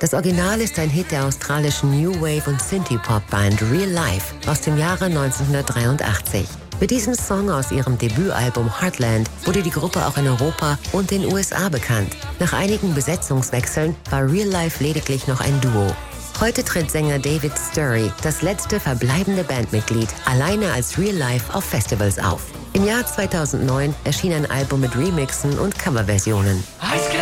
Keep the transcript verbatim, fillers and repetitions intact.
Das Original ist ein Hit der australischen New Wave und Synthie-Pop-Band Real Life aus dem Jahre neunzehnhundertdreiundachtzig. Mit diesem Song aus ihrem Debütalbum Heartland wurde die Gruppe auch in Europa und den U S A bekannt. Nach einigen Besetzungswechseln war Real Life lediglich noch ein Duo. Heute tritt Sänger David Sturry, das letzte verbleibende Bandmitglied, alleine als Real Life auf Festivals auf. Im Jahr zweitausendneun erschien ein Album mit Remixen und Coverversionen.